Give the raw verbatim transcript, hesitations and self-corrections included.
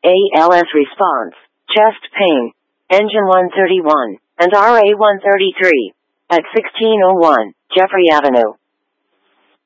A L S response, chest pain, engine one thirty-one, and R A one thirty-three, at sixteen oh one Jeffrey Avenue.